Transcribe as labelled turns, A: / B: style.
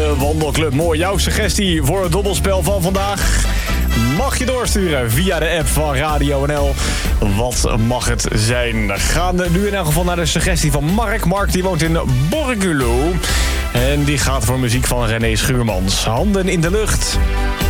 A: De Wandelclub. Mooi, jouw suggestie voor het dobbelspel van vandaag mag je doorsturen via de app van Radio NL. Wat mag het zijn? We gaan nu in elk geval naar de suggestie van Mark. Mark die woont in Borculo. En die gaat voor muziek van René Schuurmans. Handen in de lucht.